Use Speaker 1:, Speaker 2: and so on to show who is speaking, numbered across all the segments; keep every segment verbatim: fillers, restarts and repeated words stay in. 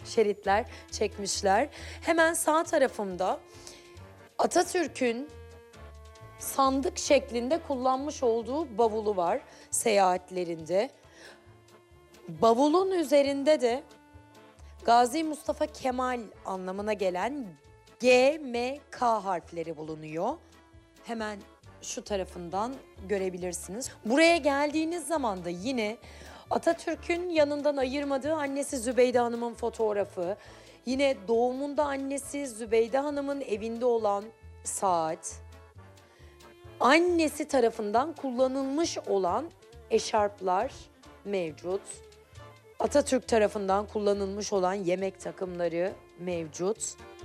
Speaker 1: şeritler çekmişler. Hemen sağ tarafımda Atatürk'ün sandık şeklinde kullanmış olduğu bavulu var seyahatlerinde. Bavulun üzerinde de Gazi Mustafa Kemal anlamına gelen G, M, K harfleri bulunuyor. Hemen şu tarafından görebilirsiniz. Buraya geldiğiniz zaman da yine Atatürk'ün yanından ayırmadığı annesi Zübeyde Hanım'ın fotoğrafı, yine doğumunda annesi Zübeyde Hanım'ın evinde olan saat, annesi tarafından kullanılmış olan eşarplar mevcut. Atatürk tarafından kullanılmış olan yemek takımları mevcut.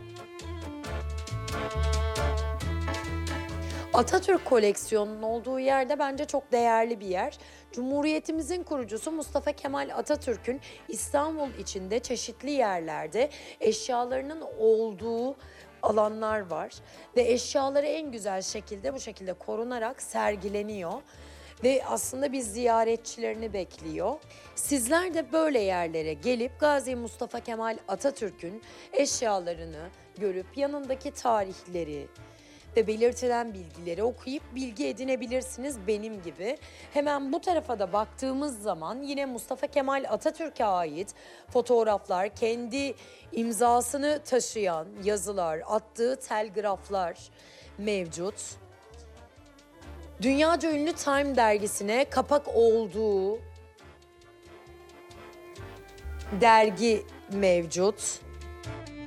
Speaker 1: Atatürk koleksiyonunun olduğu yerde bence çok değerli bir yer. Cumhuriyetimizin kurucusu Mustafa Kemal Atatürk'ün İstanbul içinde çeşitli yerlerde eşyalarının olduğu alanlar var. Ve eşyaları en güzel şekilde bu şekilde korunarak sergileniyor. Ve aslında biz ziyaretçilerini bekliyor. Sizler de böyle yerlere gelip Gazi Mustafa Kemal Atatürk'ün eşyalarını görüp yanındaki tarihleri ve belirtilen bilgileri okuyup bilgi edinebilirsiniz benim gibi. Hemen bu tarafa da baktığımız zaman yine Mustafa Kemal Atatürk'e ait fotoğraflar, kendi imzasını taşıyan yazılar, attığı telgraflar mevcut. Dünyaca ünlü Time dergisine kapak olduğu dergi mevcut.